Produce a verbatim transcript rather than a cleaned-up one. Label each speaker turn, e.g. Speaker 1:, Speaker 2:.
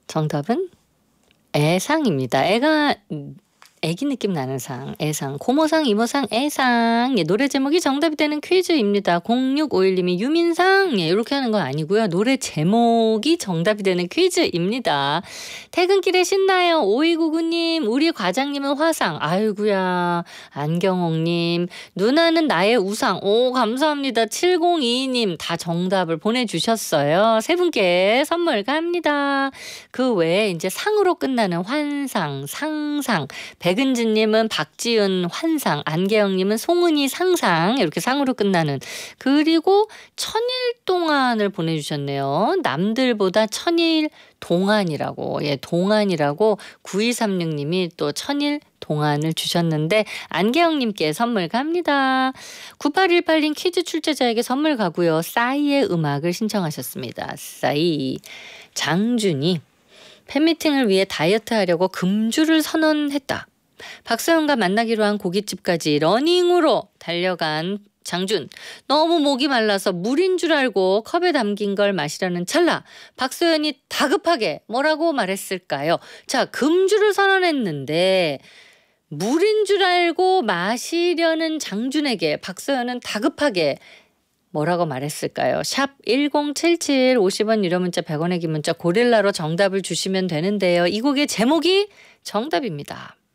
Speaker 1: 정답은 애상입니다. 애가 애기 느낌 나는 상, 애상, 고모상, 이모상, 애상. 예, 노래 제목이 정답이 되는 퀴즈입니다. 공육오일님이 유민상, 예, 이렇게 하는 건 아니고요. 노래 제목이 정답이 되는 퀴즈입니다. 퇴근길에 신나요. 오이구구님, 우리 과장님은 화상. 아이구야. 안경옥님, 누나는 나의 우상. 오, 감사합니다. 칠공이이님 다 정답을 보내주셨어요. 세 분께 선물 갑니다. 그 외에 이제 상으로 끝나는 환상, 상상, 백은진님은 박지은 환상, 안계영님은 송은이 상상, 이렇게 상으로 끝나는. 그리고 천일 동안을 보내주셨네요. 남들보다 천일 동안이라고, 예, 동안이라고 구이삼육님이 또 천일 동안을 주셨는데 안계영님께 선물 갑니다. 구팔일팔님 퀴즈 출제자에게 선물 가고요. 싸이의 음악을 신청하셨습니다. 싸이. 장준이 팬미팅을 위해 다이어트 하려고 금주를 선언했다. 박서연과 만나기로 한 고깃집까지 러닝으로 달려간 장준. 너무 목이 말라서 물인 줄 알고 컵에 담긴 걸 마시려는 찰나 박서연이 다급하게 뭐라고 말했을까요? 자, 금주를 선언했는데 물인 줄 알고 마시려는 장준에게 박서연은 다급하게 뭐라고 말했을까요? 샵 일공칠칠 오십 원 유료 문자 백 원의 긴 문자 고릴라로 정답을 주시면 되는데요. 이 곡의 제목이 정답입니다.